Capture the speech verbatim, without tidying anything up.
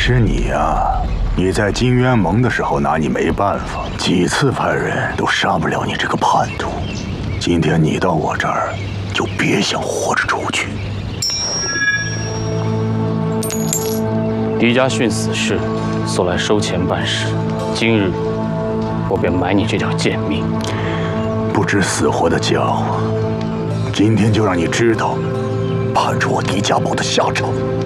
是你呀！你在金渊盟的时候拿你没办法，几次派人都杀不了你这个叛徒。今天你到我这儿，就别想活着出去。 狄家训死士，速来收钱办事。今日我便买你这条贱命。 不知死活的家伙，今天就让你知道叛出我狄家堡的下场。